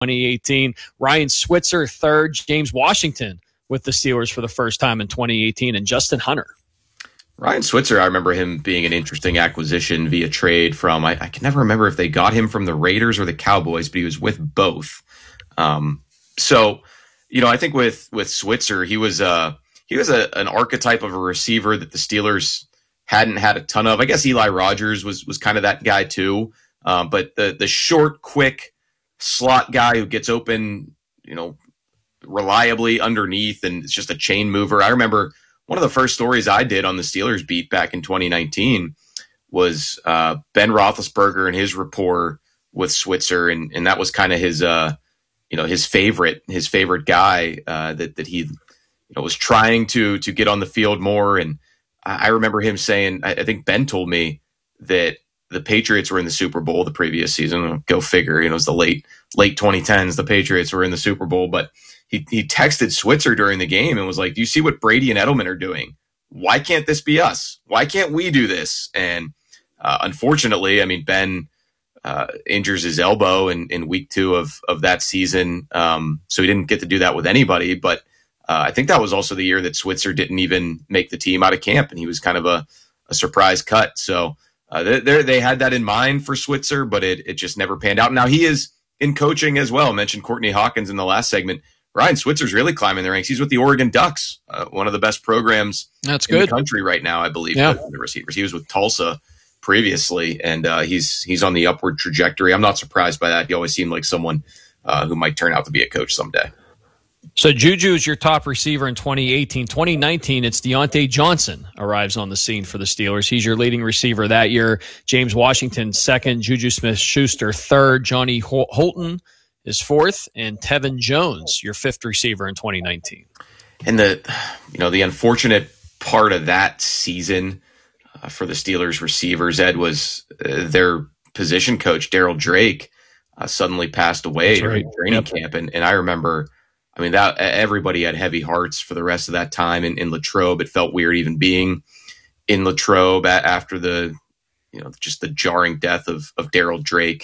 2018. Ryan Switzer, third. James Washington with the Steelers for the first time in 2018. And Justin Hunter. Ryan Switzer, I remember him being an interesting acquisition via trade from, I can never remember if they got him from the Raiders or the Cowboys, but he was with both. So, I think with Switzer, he was an archetype of a receiver that the Steelers hadn't had a ton of. I guess Eli Rogers was kind of that guy too. But the short, quick slot guy who gets open, reliably underneath, and it's just a chain mover. I remember one of the first stories I did on the Steelers beat back in 2019 was Ben Roethlisberger and his rapport with Switzer, and that was kind of his favorite guy that he was trying to get on the field more. And I remember him saying, I think Ben told me that the Patriots were in the Super Bowl the previous season. Go figure, it was the late 2010s. The Patriots were in the Super Bowl, but he texted Switzer during the game and was like, do you see what Brady and Edelman are doing? Why can't this be us? Why can't we do this? And unfortunately, Ben injures his elbow in week 2 of that season. So he didn't get to do that with anybody. But I think that was also the year that Switzer didn't even make the team out of camp, and he was kind of a surprise cut. So they had that in mind for Switzer, but it just never panned out. Now he is in coaching as well. I mentioned Courtney Hawkins in the last segment. Ryan Switzer's really climbing the ranks. He's with the Oregon Ducks, one of the best programs in the country right now, I believe. Yeah. The receivers. He was with Tulsa previously, and he's on the upward trajectory. I'm not surprised by that. He always seemed like someone who might turn out to be a coach someday. So Juju is your top receiver in 2018. 2019, it's Deontay Johnson arrives on the scene for the Steelers. He's your leading receiver that year. James Washington, second. Juju Smith-Schuster, third. Johnny Holton is fourth. And Tevin Jones, your fifth receiver in 2019. And the unfortunate part of that season for the Steelers receivers, Ed, was their position coach, Daryl Drake, suddenly passed away during training camp. And I remember, that everybody had heavy hearts for the rest of that time in Latrobe. It felt weird even being in Latrobe after just the jarring death of Daryl Drake.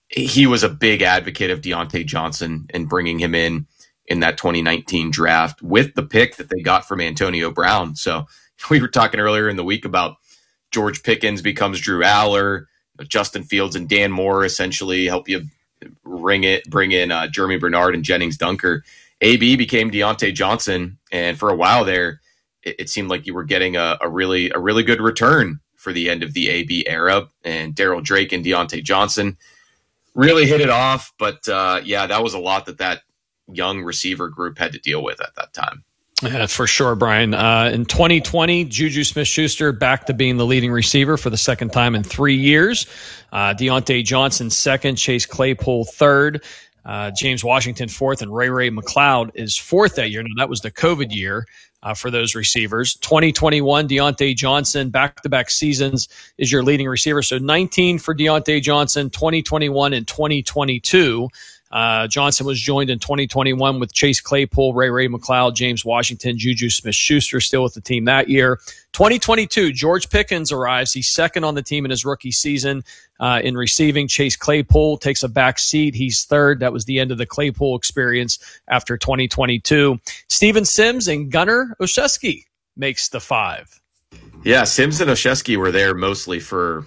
He was a big advocate of Deontay Johnson and bringing him in that 2019 draft with the pick that they got from Antonio Brown. So we were talking earlier in the week about George Pickens becomes Drew Aller, Justin Fields and Dan Moore essentially help you bring in Jeremy Bernard and Jennings Dunker. AB became Deontay Johnson, and for a while there, it seemed like you were getting a really good return for the end of the AB era. And Daryl Drake and Deontay Johnson really hit it off. But that was a lot that young receiver group had to deal with at that time. Yeah, for sure, Brian. In 2020, Juju Smith-Schuster back to being the leading receiver for the second time in 3 years. Deontay Johnson second, Chase Claypool third, James Washington fourth, and Ray McLeod is fourth that year. Now, that was the COVID year for those receivers. 2021, Deontay Johnson, back-to-back seasons, is your leading receiver. So 19 for Deontay Johnson, 2021 and 2022. Johnson was joined in 2021 with Chase Claypool, Ray McLeod, James Washington, Juju Smith-Schuster still with the team that year. 2022, George Pickens arrives. He's second on the team in his rookie season in receiving. Chase Claypool takes a back seat. He's third. That was the end of the Claypool experience after 2022. Steven Sims and Gunnar Olszewski makes the five. Yeah, Sims and Olszewski were there mostly for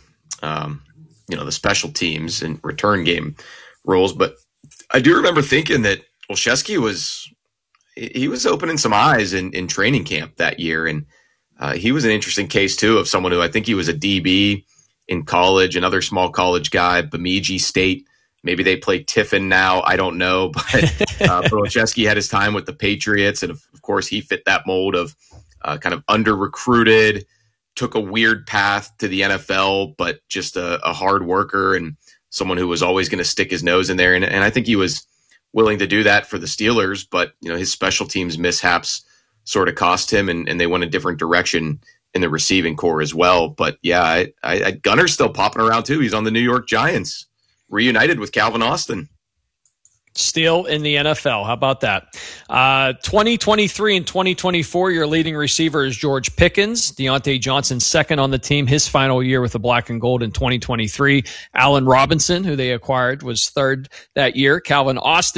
the special teams and return game roles, but I do remember thinking that Olszewski was opening some eyes in training camp that year. And he was an interesting case, too, of someone who I think he was a DB in college, another small college guy, Bemidji State. Maybe they play Tiffin now. I don't know. But Olszewski had his time with the Patriots. And, of course, he fit that mold of kind of under-recruited, took a weird path to the NFL, but just a hard worker and someone who was always going to stick his nose in there. And I think he was willing to do that for the Steelers, but his special teams mishaps sort of cost him, and they went a different direction in the receiving core as well. But yeah, Gunner's still popping around too. He's on the New York Giants, reunited with Calvin Austin. Still in the NFL. How about that? 2023 and 2024, your leading receiver is George Pickens. Deontay Johnson, second on the team, his final year with the black and gold in 2023. Allen Robinson, who they acquired, was third that year. Calvin Austin